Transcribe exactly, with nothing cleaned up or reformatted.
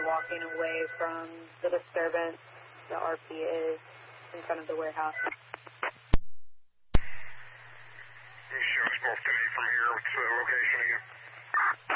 walking away from the disturbance. The R P is in front of the warehouse. You show us both to me from here. What's the location again?